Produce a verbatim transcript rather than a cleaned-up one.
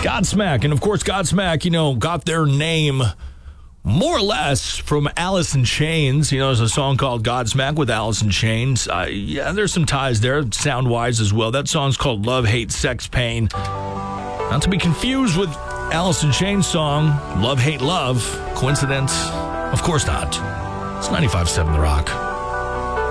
Godsmack. And, of course, Godsmack, you know, got their name more or less from Alice in Chains. You know, there's a song called Godsmack with Alice in Chains. Uh, yeah, there's some ties there, sound-wise as well. That song's called Love, Hate, Sex, Pain. Not to be confused with Alice in Chains' song, Love, Hate, Love. Coincidence? Of course not. It's ninety-five point seven The Rock.